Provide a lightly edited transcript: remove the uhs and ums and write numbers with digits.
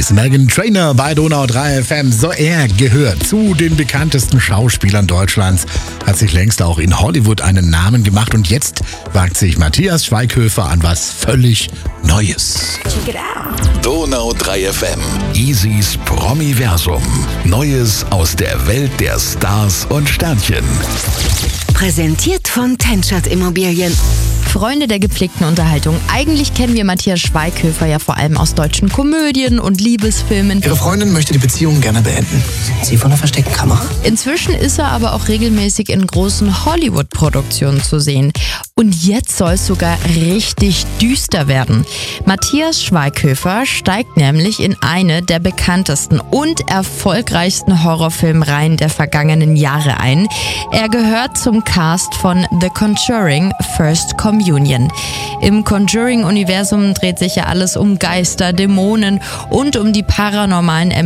ist Meghan Trainor bei Donau 3 FM. So, er gehört zu den bekanntesten Schauspielern Deutschlands, hat sich längst auch in Hollywood einen Namen gemacht und jetzt wagt sich Matthias Schweighöfer an was völlig Neues. Check it out. Donau 3 FM. Easys Promiversum. Neues aus der Welt der Stars und Sternchen. Präsentiert von Tenschert Immobilien. Freunde der gepflegten Unterhaltung. Eigentlich kennen wir Matthias Schweighöfer ja vor allem aus deutschen Komödien und Liebesfilmen. Ihre Freundin möchte die Beziehung gerne beenden. Sie von der versteckten Kamera? Inzwischen ist er aber auch regelmäßig in großen Hollywood-Produktionen zu sehen. Und jetzt soll es sogar richtig düster werden. Matthias Schweighöfer steigt nämlich in eine der bekanntesten und erfolgreichsten Horrorfilmreihen der vergangenen Jahre ein. Er gehört zum Cast von The Conjuring First Communion. Im Conjuring-Universum dreht sich ja alles um Geister, Dämonen und um die paranormalen